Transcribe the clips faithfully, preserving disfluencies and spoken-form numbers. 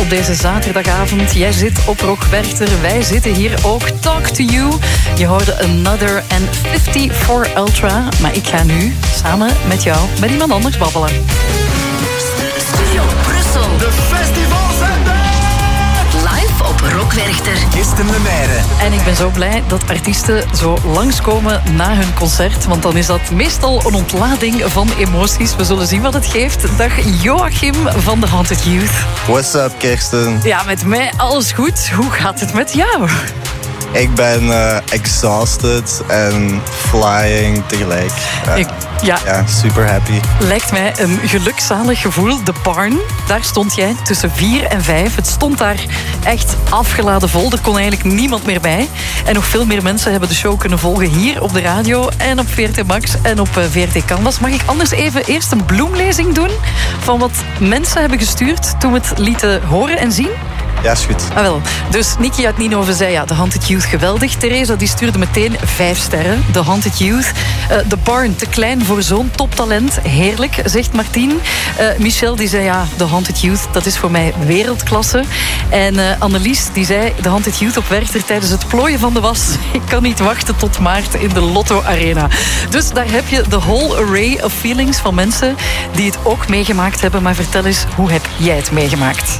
op deze zaterdagavond. Jij zit op Rock Werchter, wij zitten hier ook. Talk to You. Je hoorde Another en vijfenvijftig Ultra. Maar ik ga nu samen met jou met iemand anders babbelen. Studio Brussel. De festivalzender! Live op Rock Werchter. Kirsten Lemaire. En ik ben zo blij dat artiesten zo langskomen na hun concert. Want dan is dat meestal een ontlading van emoties. We zullen zien wat het geeft. Dag Joachim van The Haunted Youth. What's up, Kirsten? Ja, met mij alles goed. Hoe gaat het met jou? Ik ben uh, exhausted en flying tegelijk. Uh, Ik, ja, ja, super happy. lijkt mij een gelukzalig gevoel. De Barn, daar stond jij tussen vier en vijf. Het stond daar echt afgeladen vol. Er kon eigenlijk niemand meer bij. En nog veel meer mensen hebben de show kunnen volgen hier op de radio en op V R T Max en op V R T Canvas. Mag ik anders even eerst een bloemlezing doen van wat mensen hebben gestuurd toen we het lieten horen en zien? Ja, is goed. Ah, wel. Dus Nikki uit Ninove zei ja, The Haunted Youth geweldig. Theresa die stuurde meteen vijf sterren. The Haunted Youth. Uh, The Barn, te klein voor zo'n toptalent. Heerlijk, zegt Martien. Uh, Michel die zei ja, The Haunted Youth, dat is voor mij wereldklasse. En uh, Annelies die zei The Haunted Youth op Werchter tijdens het plooien van de was. Ik kan niet wachten tot maart in de Lotto Arena. Dus daar heb je de whole array of feelings van mensen die het ook meegemaakt hebben. Maar vertel eens, hoe heb jij het meegemaakt?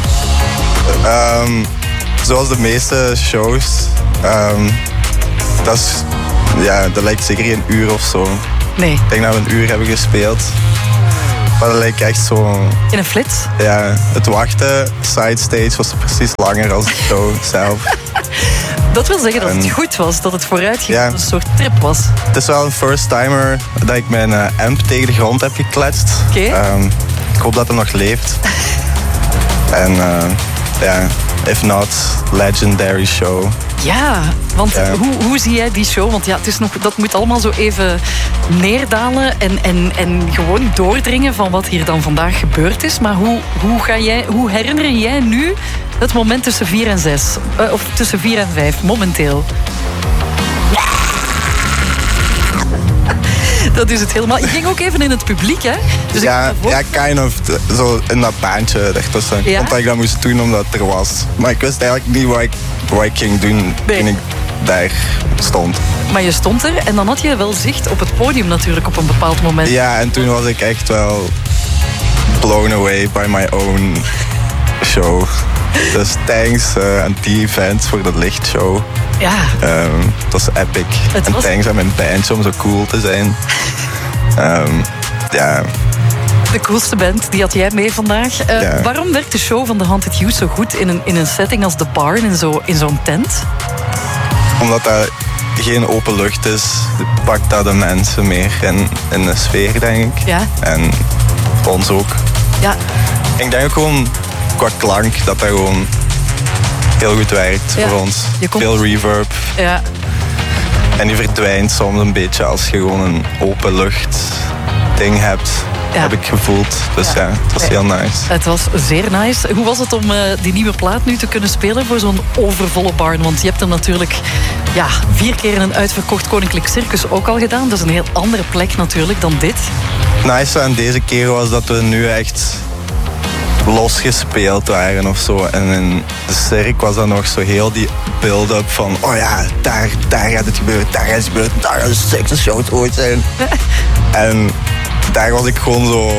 Um, zoals de meeste shows. Um, dat, is, ja, dat lijkt zeker geen uur of zo. Nee. Ik denk dat we een uur hebben gespeeld. Maar dat lijkt echt zo... In een flits? Ja, het wachten, sidestage, was precies langer als de show zelf. Dat wil zeggen dat het En, goed was, dat het vooruit ging, ja. dat het een soort trip was. Het is wel een first timer dat ik mijn uh, amp tegen de grond heb gekletst. Oké. Um, ik hoop dat hij nog leeft. En uh, ja, if not, legendary show. Ja, want Ja. Hoe, hoe zie jij die show? Want ja, het is nog, dat moet allemaal zo even neerdalen en, en, en gewoon doordringen van wat hier dan vandaag gebeurd is. Maar hoe, hoe, ga jij, hoe herinner jij nu het moment tussen vier en zes? Uh, of tussen vier en vijf, momenteel? Dat is het helemaal. Je ging ook even in het publiek, hè? Dus Ja, ik kan ja, kind of. Zo in dat baantje ertussen. Ik Ja? vond dat ik dat moest doen omdat het er was. Maar ik wist eigenlijk niet wat ik, wat ik ging doen Nee. toen ik daar stond. Maar je stond er en dan had je wel zicht op het podium natuurlijk op een bepaald moment. Ja, en toen was ik echt wel blown away by my own show. Dus thanks uh, aan die event voor de lichtshow. Ja. Um, het was epic. Het en was- thanks aan mijn bandje om zo cool te zijn. Um, ja, De coolste band, die had jij mee vandaag. Uh, Ja. Waarom werkt de show van The Haunted Youth zo goed in een, in een setting als The Barn, in, zo, in zo'n tent? omdat dat geen open lucht is, pakt dat de mensen meer in, in de sfeer, denk ik. Ja. En ons ook. Ja, Ik denk ook gewoon qua klank dat dat gewoon heel goed werkt Ja. voor ons. Je komt- Veel reverb. ja. En die verdwijnt soms een beetje als je gewoon een open lucht ding hebt. Ja. Heb ik gevoeld. Dus ja, Ja. het was Ja. heel nice. Het was zeer nice. Hoe was het om uh, die nieuwe plaat nu te kunnen spelen voor zo'n overvolle Barn? Want je hebt hem natuurlijk ja, vier keer in een uitverkocht Koninklijk Circus ook al gedaan. Dat is een heel andere plek natuurlijk dan dit. Het nice aan deze keer was dat we nu echt losgespeeld waren of zo. En in de cirk was dat nog zo heel die build-up van... Oh ja, daar, daar gaat het gebeuren, daar gaat het gebeuren, daar gaat de sexy show ooit zijn. En daar was ik gewoon zo...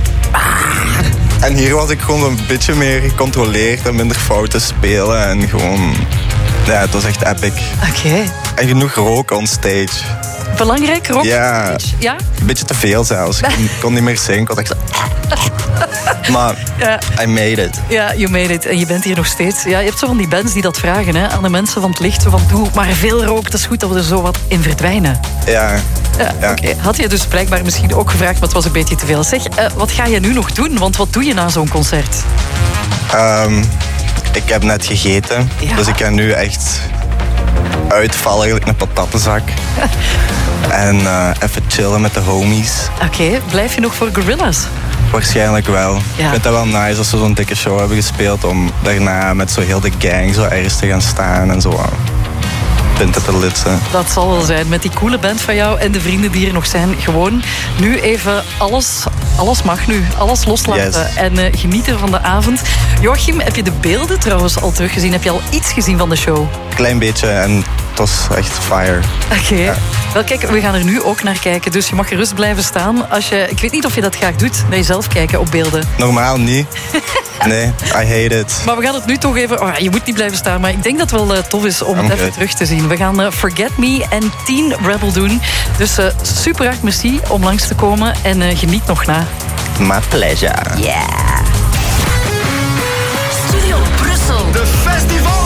En hier was ik gewoon een beetje meer gecontroleerd en minder fouten spelen. En gewoon... Ja, het was echt epic. Oké. En genoeg rook on stage. Belangrijk, Rob? Ja. Ja? Een beetje te veel zelfs. Ik kon, kon niet meer zingen. Ik was echt zo... Maar Ja. I made it. Ja, you made it. En je bent hier nog steeds. Ja, je hebt zo van die bands die dat vragen hè, aan de mensen van het licht. Zo van, doe maar veel rook. Dat is goed dat we er zo wat in verdwijnen. Ja. Ja, Ja. Oké. Had je dus blijkbaar misschien ook gevraagd, maar het was een beetje te veel. Zeg, uh, wat ga je nu nog doen? Want wat doe je na zo'n concert? Um, ik heb net gegeten. Ja. Dus ik ga nu echt uitvallen, gelijk een patattenzak. En uh, even chillen met de homies. Oké, blijf je nog voor Gorillaz? Waarschijnlijk wel. Ja. Ik vind dat wel nice als we zo'n dikke show hebben gespeeld. Om daarna met zo heel de gang zo ergens te gaan staan en zo. punten per lid zijn. Dat zal wel zijn. Met die coole band van jou en de vrienden die er nog zijn. Gewoon nu even alles, alles mag nu. Alles loslaten Yes. en uh, genieten van de avond. Joachim, heb je de beelden trouwens al teruggezien? Heb je al iets gezien van de show? Klein beetje en het was echt fire. Oké. Okay. Ja. Wel kijk, we gaan er nu ook naar kijken. Dus je mag gerust blijven staan. Als je, ik weet niet of je dat graag doet, naar jezelf kijken op beelden. Normaal niet. Nee, I hate it. Maar we gaan het nu toch even... Oh, je moet niet blijven staan, maar ik denk dat het wel uh, tof is om het even terug te zien. We gaan uh, Forget Me en Teen Rebel doen. Dus uh, super hard merci om langs te komen en uh, geniet nog na. My pleasure. Yeah. Studio Brussel. De festival